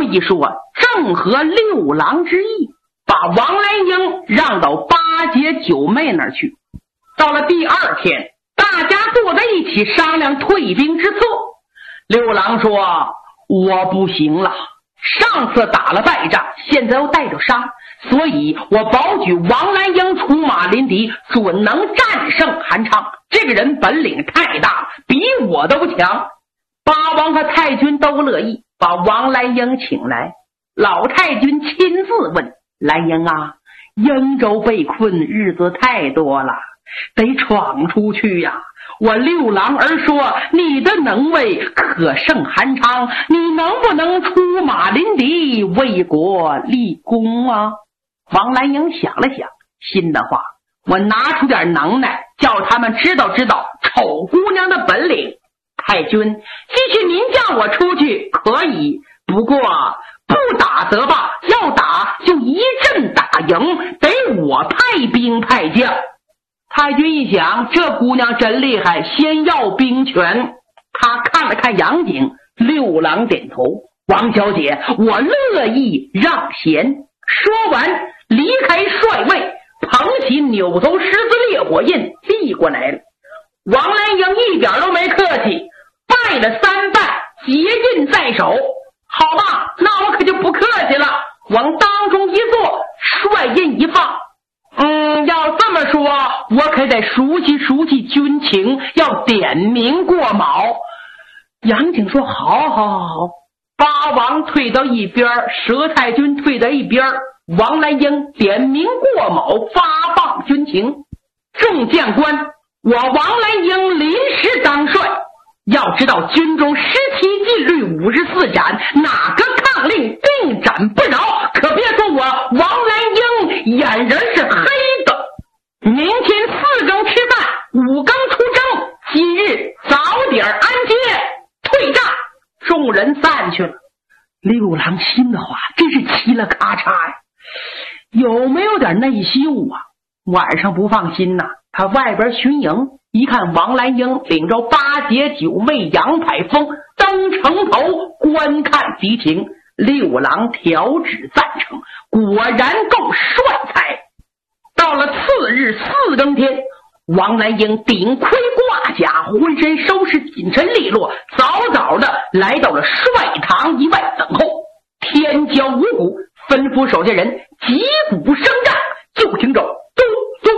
一说，正合六郎之意，把王兰英让到八姐九妹那儿去。到了第二天，大家坐在一起商量退兵之策。六郎说，我不行了，上次打了败仗，现在又带着伤，所以我保举王兰英出马临敌，准能战胜韩昌。这个人本领太大了，比我都强。八王和太君都乐意，把王兰英请来。老太君亲自问兰英啊，英州被困，日子太多了，得闯出去呀。我六郎儿说，你的能为可胜韩昌，你能不能出马临敌，为国立功啊？王兰英想了想，心的话，我拿出点能耐，叫他们知道知道丑姑娘的本领。太君，继续您叫我出去可以，不过不打则罢，要打就一阵打赢，得我派兵派将。太君一想，这姑娘真厉害，先要兵权。他看了看杨景，六郎点头，王小姐，我乐意让贤。说完离开帅位，捧起扭头十字烈火印递过来了。王兰英一点都没客气，拜了三拜，结印在手。好吧，那我可就不客气了，往当中一坐，帅印一放。要这么说，我可得熟悉熟悉军情，要点名过卯。杨景说，好好好。八王退到一边，佘太君退到一边，王兰英点名过卯，发放军情。众将官，我王兰英临时当帅，要知道军中17禁律54斩，哪个抗令定斩不饶，可别说我王兰英眼人是黑的。明天4更吃饭，5更出征，今日早点安歇，退战。众人散去了。六郎心的话真是嘁了咔嚓呀，有没有点内秀啊？晚上不放心呐，他外边巡营，一看王兰英领着八姐九妹杨排风登城头观看敌情，六郎调旨赞成，果然够帅才。到了次日4更天，王兰英顶盔挂甲，浑身收拾紧身利落，早早的来到了帅堂以外等候。天骄五鼓，吩咐手下人击鼓声战，就听着咚咚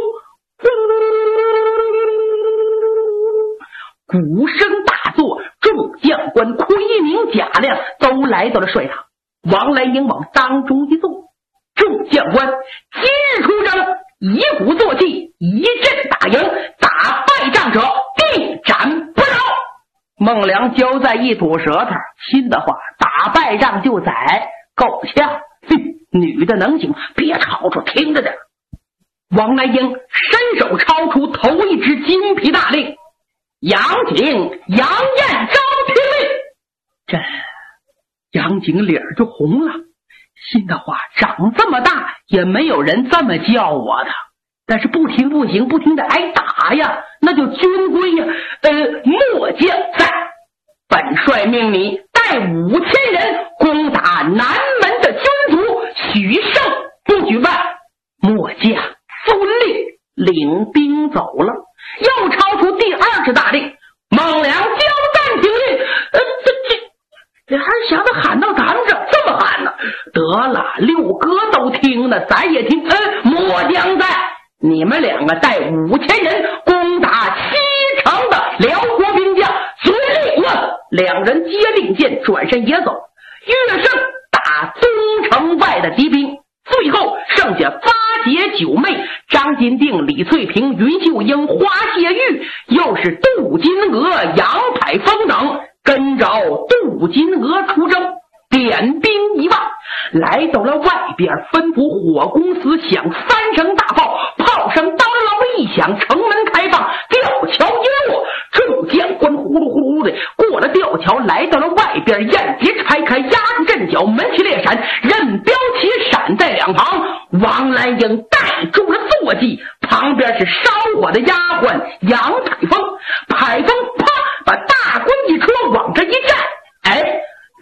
咚，鼓声大作，众将官盔明甲亮，都来到了帅堂。王兰英往当中一坐，众将官今日出征，以鼓作气，一阵打赢，打败仗者定斩不饶。孟良交在一吐舌头，心的话，打败仗就宰，够呛。女的能行，别吵吵，听着点。王兰英伸手抄出头一支金皮大令，杨景、杨艳招听令。这杨景脸就红了，心的话，长这么大也没有人这么叫我的，但是不听不行，不听的挨打呀，那就军规呀。末将在，本帅命你带5000人攻打南门的军卒，许胜不举办。末将遵令，领兵走了。又抄出第2支大令，孟良交暂停令。这还是想着喊到咱们这么喊呢？得了，六哥都听了，咱也听。末将在，你们2个带5000人攻打西城的辽国兵将，遵令。2人接令箭，转身也走。岳胜打东城外的敌兵，最后剩下八姐九妹张金定、李翠萍、云秀英、花谢玉，又是杜金娥、杨排风等，跟着杜金娥出征，点兵1万，来到了外边，吩咐火公司响3声大炮，炮声当啷一响，城门开放，吊桥一落，众将官呼噜呼噜的过了吊桥，来到了外边，雁节拆开，压住阵脚，门旗列闪，任标旗闪在两旁。王兰英带住了坐骑，旁边是烧火的丫鬟杨彩凤。